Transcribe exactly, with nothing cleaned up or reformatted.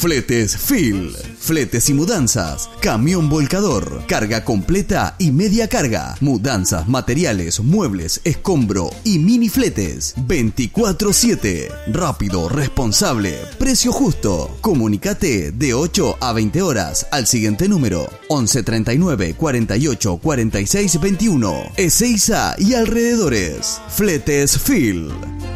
Fletes Phil. Fletes y mudanzas. Camión volcador. Carga completa y media carga. Mudanzas, materiales, muebles, escombro y mini fletes. veinticuatro siete. Rápido, responsable, precio justo. Comunícate de ocho a veinte horas al siguiente número: once treinta y nueve cuarenta y ocho cuarenta y seis veintiuno. Ezeiza y alrededores. Fletes Phil.